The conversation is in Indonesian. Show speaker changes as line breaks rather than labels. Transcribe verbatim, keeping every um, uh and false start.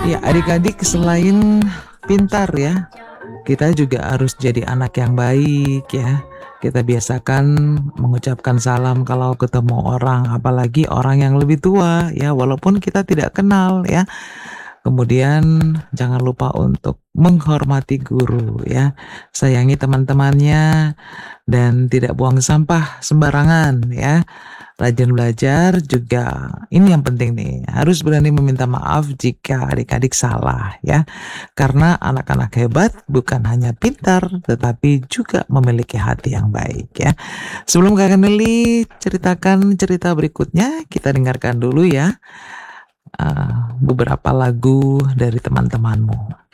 Ya, adik-adik selain pintar ya, kita juga harus jadi anak yang baik ya. Kita biasakan mengucapkan salam kalau ketemu orang, apalagi orang yang lebih tua ya, walaupun kita tidak kenal ya. Kemudian jangan lupa untuk menghormati guru ya, sayangi teman-temannya, dan tidak buang sampah sembarangan ya. Rajin belajar juga, ini yang penting nih, harus berani meminta maaf jika adik-adik salah ya. Karena anak-anak hebat bukan hanya pintar, tetapi juga memiliki hati yang baik ya. Sebelum Kakak Nelly ceritakan cerita berikutnya, kita dengarkan dulu ya, eee, beberapa lagu dari teman-temanmu.